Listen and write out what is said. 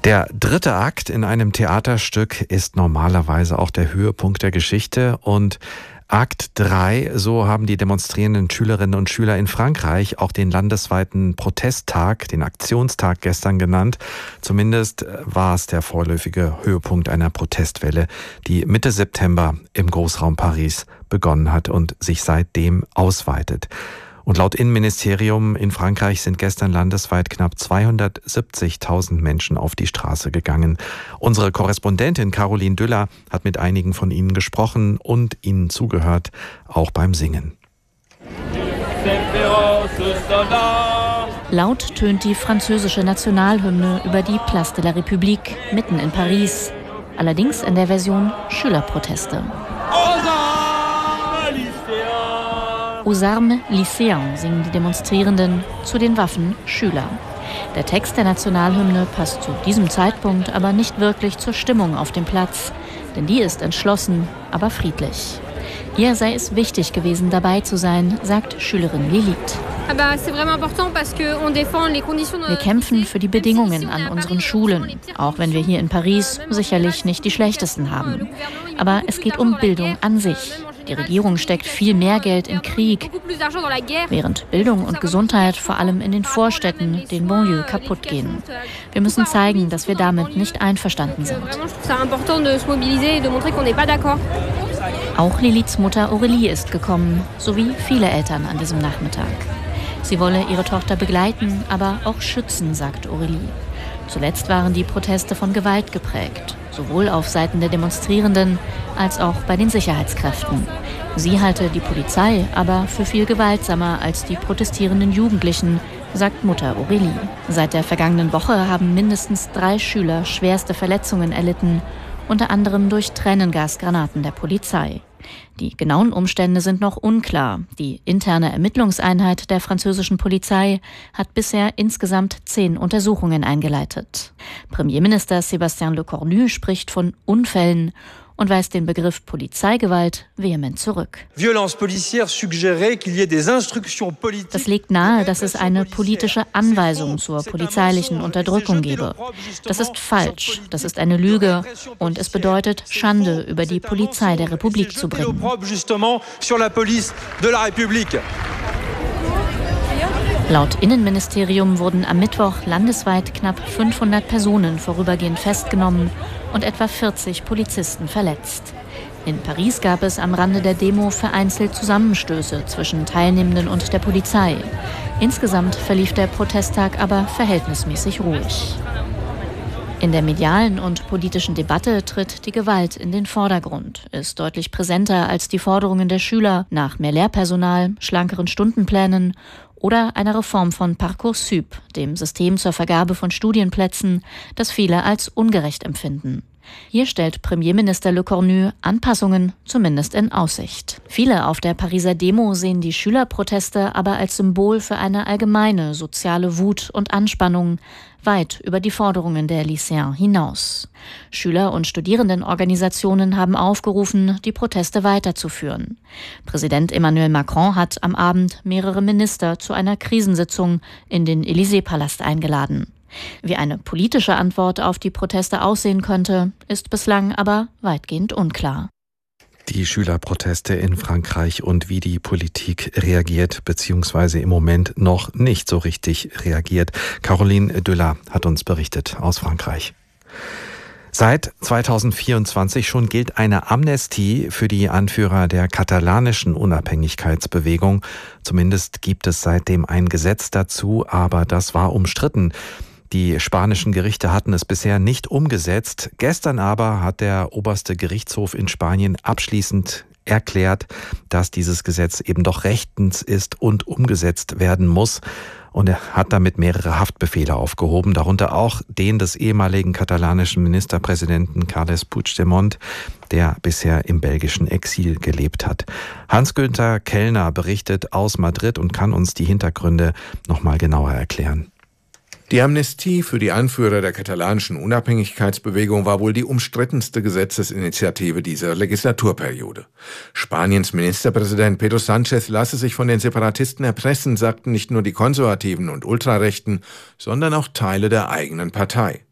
Der dritte Akt in einem Theaterstück ist normalerweise auch der Höhepunkt der Geschichte und Akt 3, so haben die demonstrierenden Schülerinnen und Schüler in Frankreich auch den landesweiten Protesttag, den Aktionstag gestern genannt. Zumindest war es der vorläufige Höhepunkt einer Protestwelle, die Mitte September im Großraum Paris begonnen hat und sich seitdem ausweitet. Und laut Innenministerium in Frankreich sind gestern landesweit knapp 270.000 Menschen auf die Straße gegangen. Unsere Korrespondentin Caroline Düller hat mit einigen von ihnen gesprochen und ihnen zugehört, auch beim Singen. Laut tönt die französische Nationalhymne über die Place de la République mitten in Paris. Allerdings in der Version Schülerproteste. Aux armes lycéens singen die Demonstrierenden, zu den Waffen Schüler. Der Text der Nationalhymne passt zu diesem Zeitpunkt aber nicht wirklich zur Stimmung auf dem Platz, denn die ist entschlossen, aber friedlich. Ihr sei es wichtig gewesen, dabei zu sein, sagt Schülerin Lilith. Wir kämpfen für die Bedingungen an unseren Schulen, auch wenn wir hier in Paris sicherlich nicht die schlechtesten haben. Aber es geht um Bildung an sich. Die Regierung steckt viel mehr Geld in Krieg, während Bildung und Gesundheit vor allem in den Vorstädten, den Banlieues, kaputt gehen. Wir müssen zeigen, dass wir damit nicht einverstanden sind. Auch Liliths Mutter Aurélie ist gekommen, sowie viele Eltern an diesem Nachmittag. Sie wolle ihre Tochter begleiten, aber auch schützen, sagt Aurélie. Zuletzt waren die Proteste von Gewalt geprägt, sowohl auf Seiten der Demonstrierenden als auch bei den Sicherheitskräften. Sie halte die Polizei aber für viel gewaltsamer als die protestierenden Jugendlichen, sagt Mutter Aurélie. Seit der vergangenen Woche haben mindestens 3 Schüler schwerste Verletzungen erlitten, unter anderem durch Tränengasgranaten der Polizei. Die genauen Umstände sind noch unklar. Die interne Ermittlungseinheit der französischen Polizei hat bisher insgesamt 10 Untersuchungen eingeleitet. Premierminister Sébastien Lecornu spricht von Unfällen und weist den Begriff Polizeigewalt vehement zurück. Das legt nahe, dass es eine politische Anweisung zur polizeilichen Unterdrückung gebe. Das ist falsch, das ist eine Lüge und es bedeutet, Schande über die Polizei der Republik zu bringen. Laut Innenministerium wurden am Mittwoch landesweit knapp 500 Personen vorübergehend festgenommen und etwa 40 Polizisten verletzt. In Paris gab es am Rande der Demo vereinzelt Zusammenstöße zwischen Teilnehmenden und der Polizei. Insgesamt verlief der Protesttag aber verhältnismäßig ruhig. In der medialen und politischen Debatte tritt die Gewalt in den Vordergrund, ist deutlich präsenter als die Forderungen der Schüler nach mehr Lehrpersonal, schlankeren Stundenplänen oder einer Reform von Parcoursup, dem System zur Vergabe von Studienplätzen, das viele als ungerecht empfinden. Hier stellt Premierminister Lecornu Anpassungen zumindest in Aussicht. Viele auf der Pariser Demo sehen die Schülerproteste aber als Symbol für eine allgemeine soziale Wut und Anspannung, weit über die Forderungen der Lycéens hinaus. Schüler- und Studierendenorganisationen haben aufgerufen, die Proteste weiterzuführen. Präsident Emmanuel Macron hat am Abend mehrere Minister zu einer Krisensitzung in den Élysée-Palast eingeladen. Wie eine politische Antwort auf die Proteste aussehen könnte, ist bislang aber weitgehend unklar. Die Schülerproteste in Frankreich und wie die Politik reagiert, beziehungsweise im Moment noch nicht so richtig reagiert. Caroline Düller hat uns berichtet aus Frankreich. Seit 2024 schon gilt eine Amnestie für die Anführer der katalanischen Unabhängigkeitsbewegung. Zumindest gibt es seitdem ein Gesetz dazu, aber das war umstritten. Die spanischen Gerichte hatten es bisher nicht umgesetzt. Gestern aber hat der oberste Gerichtshof in Spanien abschließend erklärt, dass dieses Gesetz eben doch rechtens ist und umgesetzt werden muss. Und er hat damit mehrere Haftbefehle aufgehoben, darunter auch den des ehemaligen katalanischen Ministerpräsidenten Carles Puigdemont, der bisher im belgischen Exil gelebt hat. Hans-Günther Kellner berichtet aus Madrid und kann uns die Hintergründe noch mal genauer erklären. Die Amnestie für die Anführer der katalanischen Unabhängigkeitsbewegung war wohl die umstrittenste Gesetzesinitiative dieser Legislaturperiode. Spaniens Ministerpräsident Pedro Sánchez lasse sich von den Separatisten erpressen, sagten nicht nur die Konservativen und Ultrarechten, sondern auch Teile der eigenen Partei.